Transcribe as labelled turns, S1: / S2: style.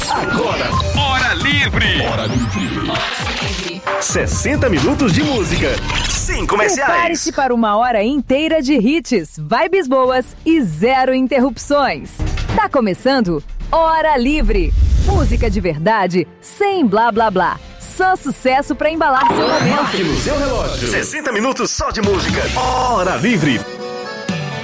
S1: Agora,
S2: Hora Livre.
S1: Hora Livre. 60 minutos de música, sem comerciais.
S3: Prepare-se para uma hora inteira de hits, vibes boas e zero interrupções. Tá começando Hora Livre. Música de verdade, sem blá blá blá. Só sucesso para embalar seu momento.
S1: Marque no seu relógio. 60 minutos só de música. Hora Livre.